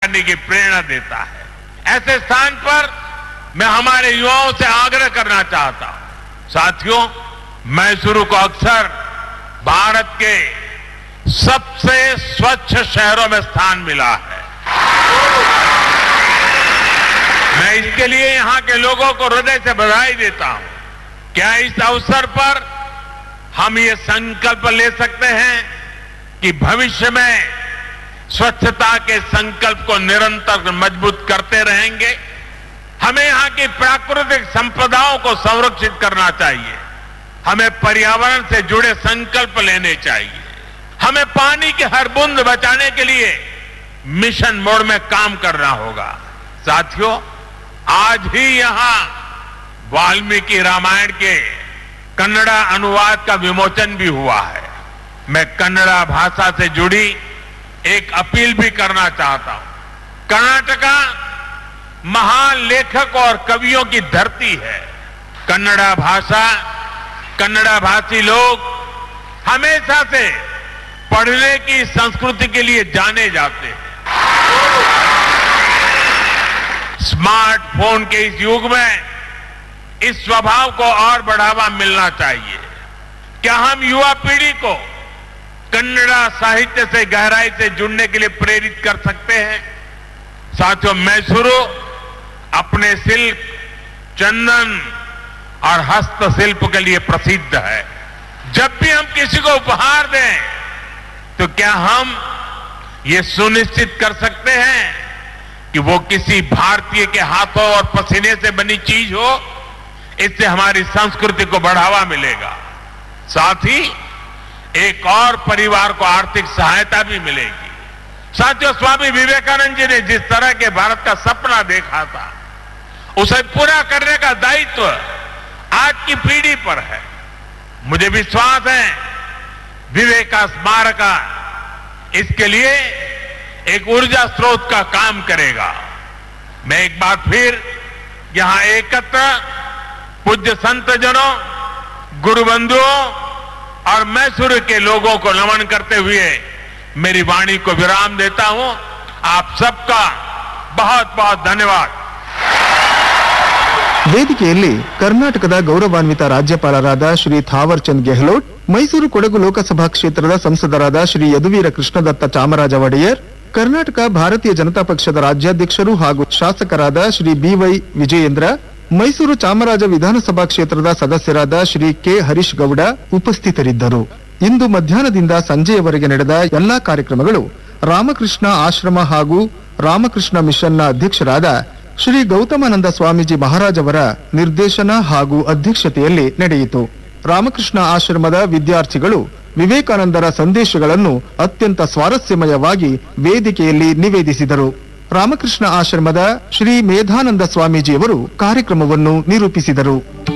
करने की प्रेरणा देता है। ऐसे स्थान पर मैं हमारे युवाओं से आग्रह करना चाहता हूं। साथियों, मैसूरू को अक्सर भारत के सबसे स्वच्छ शहरों में स्थान मिला है। मैं इसके लिए यहां के लोगों को हृदय से बधाई देता हूं। क्या इस अवसर पर हम ये संकल्प ले सकते हैं कि भविष्य में स्वच्छता के संकल्प को निरंतर मजबूत करते रहेंगे? हमें यहां की प्राकृतिक संपदाओं को संरक्षित करना चाहिए। हमें पर्यावरण से जुड़े संकल्प लेने चाहिए। हमें पानी की हर बूंद बचाने के लिए मिशन मोड में काम करना होगा। साथियों, आज ही यहां वाल्मीकि रामायण के कन्नड़ा अनुवाद का विमोचन भी हुआ है। मैं कन्नड़ा भाषा से जुड़ी एक अपील भी करना चाहता हूं। कर्नाटका महान लेखक और कवियों की धरती है। कन्नड़ा भाषा, कन्नड़ा भाषी लोग हमेशा से पढ़ने की संस्कृति के लिए जाने जाते हैं। स्मार्टफोन के इस युग में इस स्वभाव को और बढ़ावा मिलना चाहिए। क्या हम युवा पीढ़ी को कन्नड़ा साहित्य से गहराई से जुड़ने के लिए प्रेरित कर सकते हैं? साथियों, मैसूरू अपने सिल्क, चंदन और हस्तशिल्प के लिए प्रसिद्ध है। जब भी हम किसी को उपहार दें तो क्या हम ये सुनिश्चित कर सकते हैं कि वो किसी भारतीय के हाथों और पसीने से बनी चीज हो? इससे हमारी संस्कृति को बढ़ावा मिलेगा। साथ ही एक और परिवार को आर्थिक सहायता भी मिलेगी। साथियों, स्वामी विवेकानंद जी ने जिस तरह के भारत का सपना देखा था, उसे पूरा करने का दायित्व आज की पीढ़ी पर है। मुझे विश्वास है विवेका स्मारक इसके लिए एक ऊर्जा स्रोत का काम करेगा। मैं एक बार फिर यहां एकत्र पूज्य संत जनों, गुरु बंधुओं और मैसूरू के लोगों को नमन करते हुए मेरी वाणी को विराम देता हूं। आप सबका बहुत बहुत धन्यवाद। ವೇದಿಕೆಯಲ್ಲಿ ಕರ್ನಾಟಕದ ಗೌರವಾನ್ವಿತ ರಾಜ್ಯಪಾಲರಾದ ಶ್ರೀ ಥಾವರ್ ಚಂದ್ ಗೆಹ್ಲೋಟ್, ಮೈಸೂರು ಕೊಡಗು ಲೋಕಸಭಾ ಕ್ಷೇತ್ರದ ಸಂಸದರಾದ ಶ್ರೀ ಯದುವೀರ ಕೃಷ್ಣದತ್ತ ಚಾಮರಾಜ ಒಡೆಯರ್, ಕರ್ನಾಟಕ ಭಾರತೀಯ ಜನತಾ ಪಕ್ಷದ ರಾಜ್ಯಾಧ್ಯಕ್ಷರು ಹಾಗೂ ಶಾಸಕರಾದ ಶ್ರೀ ಬಿವೈ ವಿಜಯೇಂದ್ರ, ಮೈಸೂರು ಚಾಮರಾಜ ವಿಧಾನಸಭಾ ಕ್ಷೇತ್ರದ ಸದಸ್ಯರಾದ ಶ್ರೀ ಕೆ ಹರೀಶ್ ಗೌಡ ಉಪಸ್ಥಿತರಿದ್ದರು. ಇಂದು ಮಧ್ಯಾಹ್ನದಿಂದ ಸಂಜೆಯವರೆಗೆ ನಡೆದ ಎಲ್ಲಾ ಕಾರ್ಯಕ್ರಮಗಳು ರಾಮಕೃಷ್ಣ ಆಶ್ರಮ ಹಾಗೂ ರಾಮಕೃಷ್ಣ ಮಿಷನ್ನ ಅಧ್ಯಕ್ಷರಾದ ಶ್ರೀ ಗೌತಮಾನಂದ ಸ್ವಾಮೀಜಿ ಮಹಾರಾಜ್ ಅವರ ನಿರ್ದೇಶನ ಹಾಗೂ ಅಧ್ಯಕ್ಷತೆಯಲ್ಲಿ ನಡೆಯಿತು. ರಾಮಕೃಷ್ಣ ಆಶ್ರಮದ ವಿದ್ಯಾರ್ಥಿಗಳು ವಿವೇಕಾನಂದರ ಸಂದೇಶಗಳನ್ನು ಅತ್ಯಂತ ಸ್ವಾರಸ್ಯಮಯವಾಗಿ ವೇದಿಕೆಯಲ್ಲಿ ನಿವೇದಿಸಿದರು. ರಾಮಕೃಷ್ಣ ಆಶ್ರಮದ ಶ್ರೀ ಮೇಧಾನಂದ ಸ್ವಾಮೀಜಿಯವರು ಕಾರ್ಯಕ್ರಮವನ್ನು ನಿರೂಪಿಸಿದರು.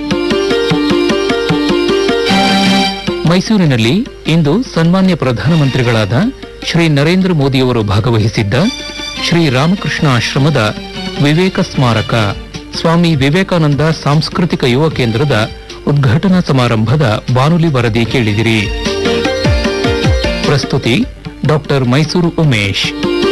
ಮೈಸೂರಿನಲ್ಲಿ ಇಂದು ಸನ್ಮಾನ್ಯ ಪ್ರಧಾನಮಂತ್ರಿಗಳಾದ ಶ್ರೀ ನರೇಂದ್ರ ಮೋದಿಯವರು ಭಾಗವಹಿಸಿದ್ದ ಶ್ರೀ ರಾಮಕೃಷ್ಣ ಆಶ್ರಮದ ವಿವೇಕ ಸ್ಮಾರಕ ಸ್ವಾಮಿ ವಿವೇಕಾನಂದ ಸಾಂಸ್ಕೃತಿಕ ಯುವ ಕೇಂದ್ರದ ಉದ್ಘಾಟನಾ ಸಮಾರಂಭದ ಬಾನುಲಿ ವರದಿ ಕೇಳಿದಿರಿ. ಪ್ರಸ್ತುತಿ ಡಾಕ್ಟರ್ ಮೈಸೂರು ಉಮೇಶ್.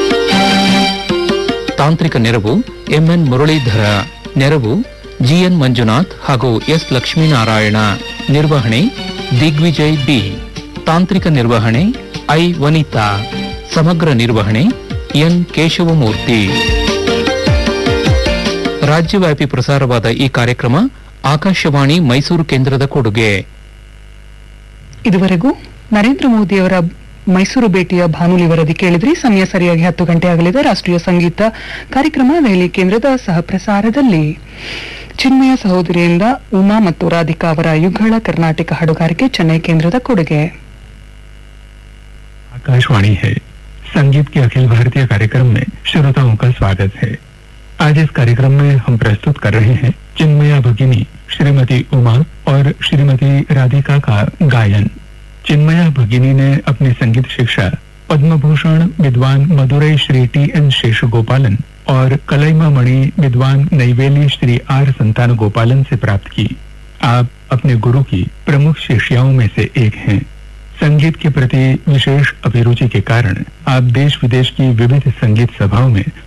ತಾಂತ್ರಿಕ ನೆರವು ಎಂಎನ್ ಮುರಳೀಧರ. ನೆರವು ಜಿಎನ್ ಮಂಜುನಾಥ್ ಹಾಗೂ ಎಸ್ ಲಕ್ಷ್ಮೀನಾರಾಯಣ. ನಿರ್ವಹಣೆ ದಿಗ್ವಿಜಯ್ ಬಿ. ತಾಂತ್ರಿಕ ನಿರ್ವಹಣೆ ಐ ವನಿತಾ. ಸಮಗ್ರ ನಿರ್ವಹಣೆ ಎನ್ ಕೇಶವಮೂರ್ತಿ. ರಾಜ್ಯವ್ಯಾಪಿ ಪ್ರಸಾರವಾದ ಈ ಕಾರ್ಯಕ್ರಮ ಆಕಾಶವಾಣಿ ಮೈಸೂರು ಕೇಂದ್ರದ ಕೊಡುಗೆ. ಇದುವರೆಗೂ ನರೇಂದ್ರ ಮೋದಿಯವರ ಮೈಸೂರು ಭೇಟಿಯ ಬಾನುಲಿ ವರದಿ ಕೇಳಿದ್ರಿ. ಸಮಯ ಸರಿಯಾಗಿ 10 ಗಂಟೆ ಆಗಲಿದೆ. ರಾಷ್ಟ್ರೀಯ ಸಂಗೀತ ಕಾರ್ಯಕ್ರಮ ದೆಹಲಿ ಕೇಂದ್ರದ ಸಹ ಪ್ರಸಾರದಲ್ಲಿ. ಚಿನ್ಮಯ ಸಹೋದರಿಯಿಂದ ಉಮಾ ಮತ್ತು ರಾಧಿಕಾ ಅವರ ಯುಗಳ ಕರ್ನಾಟಕ ಹಾಡುಗಾರಿಕೆ ಚೆನ್ನೈ ಕೇಂದ್ರದ ಕೊಡುಗೆ. आकाशवाणी है। संगीत के अखिल भारतीय कार्यक्रम में श्रोताओं का स्वागत है। आज इस कार्यक्रम में हम प्रस्तुत कर रहे हैं चिन्मया भगिनी श्रीमती उमा और श्रीमती राधिका का गायन। चिन्मया भगिनी ने अपनी संगीत शिक्षा पद्म भूषण विद्वान मदुरई श्री टी.एन. शेषगोपालन और कलैमा मणि विद्वान नैवेली श्री आर. संतान गोपालन से प्राप्त की। आप अपने गुरु की प्रमुख शिष्याओं में से एक हैं। संगीत के प्रति विशेष अभिरुचि के कारण आप देश विदेश की विविध संगीत सभाओं में